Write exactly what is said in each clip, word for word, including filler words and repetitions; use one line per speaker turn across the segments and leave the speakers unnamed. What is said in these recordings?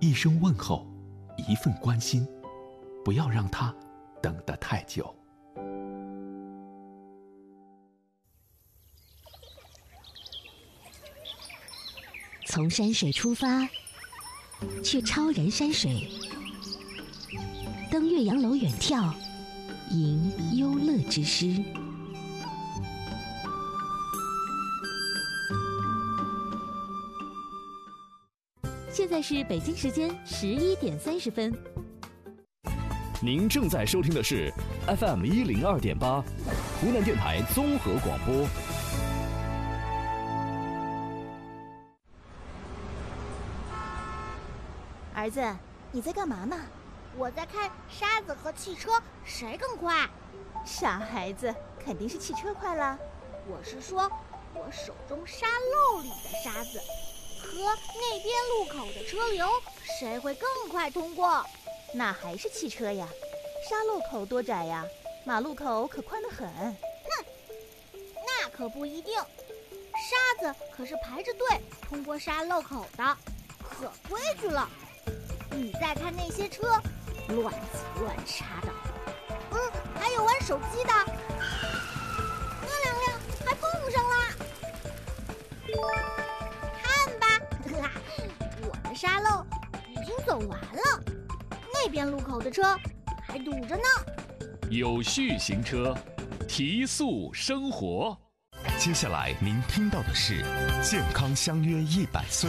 一声问候，一份关心，不要让他等得太久。
从山水出发，去超人山水，登岳阳楼远眺，吟幽乐之诗。现在是北京时间十一点三十分。
您正在收听的是 F M 一零二点八，湖南电台综合广播。
儿子，你在干嘛呢？
我在看沙子和汽车谁更快。
傻孩子，肯定是汽车快了。
我是说，我手中沙漏里的沙子和那边路口的车流，谁会更快通过？
那还是汽车呀，沙漏口多窄呀，马路口可宽得很。
哼，那可不一定，沙子可是排着队通过沙漏口的，可规矩了。你再看那些车，乱挤乱插的，嗯，还有玩手机的，那两辆还碰上了。看吧，我的沙漏已经走完了，那边路口的车还堵着呢。
有序行车，提速生活。
接下来您听到的是健康相约一百岁。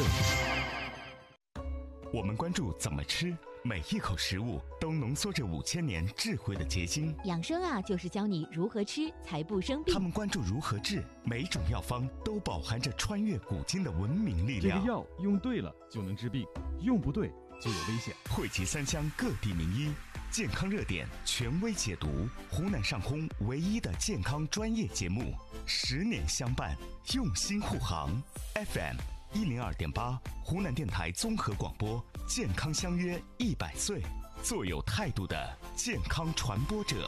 我们关注怎么吃，每一口食物都浓缩着五千年智慧的结晶。
养生啊，就是教你如何吃才不生病。
他们关注如何治，每种药方都饱含着穿越古今的文明力量。
这个药用对了就能治病，用不对就有危险。
汇集三湘各地名医，健康热点权威解读，湖南上空唯一的健康专业节目，十年相伴，用心护航。F M 一零二点八，湖南电台综合广播，健康相约一百岁，做有态度的健康传播者。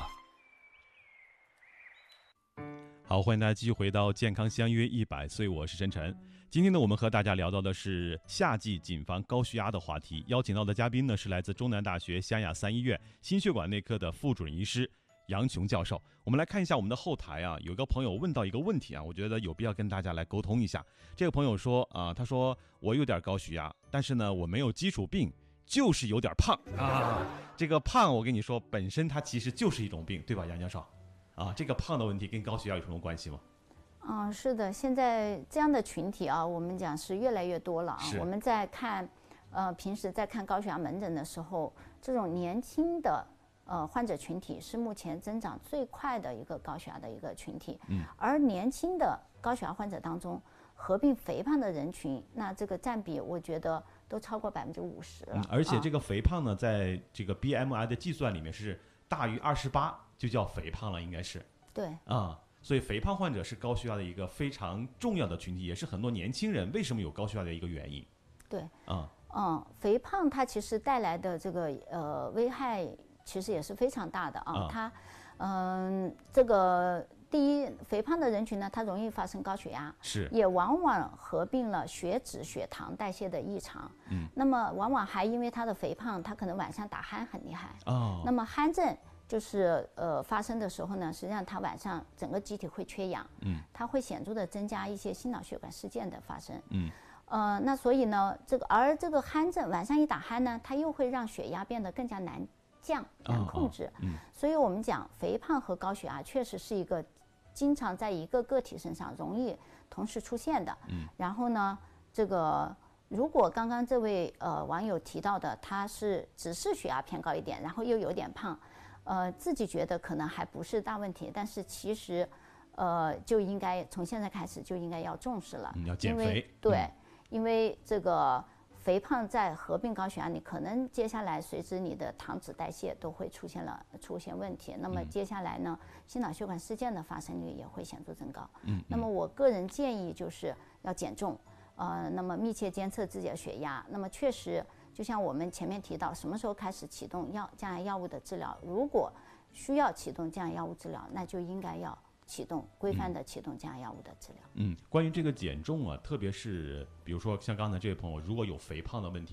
好，欢迎大家继续回到健康相约一百岁，我是晨晨。今天呢，我们和大家聊到的是夏季谨防高血压的话题，邀请到的嘉宾呢是来自中南大学湘雅三医院心血管内科的副主任医师杨琼教授。我们来看一下我们的后台啊，有个朋友问到一个问题啊，我觉得有必要跟大家来沟通一下。这个朋友说啊、呃，他说我有点高血压，但是呢我没有基础病，就是有点胖啊。这个胖我跟你说，本身它其实就是一种病，对吧，杨教授？啊，这个胖的问题跟高血压有什么关系吗？
嗯，是的，现在这样的群体啊，我们讲是越来越多了啊。我们在看，呃，平时在看高血压门诊的时候，这种年轻的呃患者群体是目前增长最快的一个高血压的一个群体。嗯。而年轻的高血压患者当中，合并肥胖的人群，那这个占比我觉得都超过百分之五十了。
嗯，而且这个肥胖呢，啊、在这个 B M I 的计算里面是大于二十八就叫肥胖了，应该是。
对。
啊。所以肥胖患者是高血压的一个非常重要的群体，也是很多年轻人为什么有高血压的一个原因。
对，
啊，
嗯，肥胖它其实带来的这个呃危害其实也是非常大的啊。啊它，嗯、呃，这个第一，肥胖的人群呢，它容易发生高血压，
是，
也往往合并了血脂、血糖代谢的异常。嗯，那么往往还因为他的肥胖，他可能晚上打鼾很厉害。哦，那么鼾症。就是呃发生的时候呢，实际上它晚上整个机体会缺氧，嗯，它会显著的增加一些心脑血管事件的发生，嗯，呃，那所以呢，这个而这个鼾症晚上一打鼾呢，它又会让血压变得更加难降、难控制，哦哦、嗯，所以我们讲肥胖和高血压确实是一个经常在一个个体身上容易同时出现的，嗯，然后呢，这个如果刚刚这位呃网友提到的，他是只是血压偏高一点，然后又有点胖。呃，自己觉得可能还不是大问题，但是其实，呃，就应该从现在开始就应该要重视了，
嗯、要减肥。
因为对、嗯，因为这个肥胖在合并高血压，你可能接下来随之你的糖脂代谢都会出现了出现问题，那么接下来呢，心脑血管事件的发生率也会显著增高。嗯，那么我个人建议就是要减重，呃，那么密切监测自己的血压，那么确实。就像我们前面提到，什么时候开始启动药降压药物的治疗？如果需要启动降压药物治疗，那就应该要启动规范的启动降压药物的治疗。
嗯，关于这个减重啊，特别是比如说像刚才这位朋友，如果有肥胖的问题。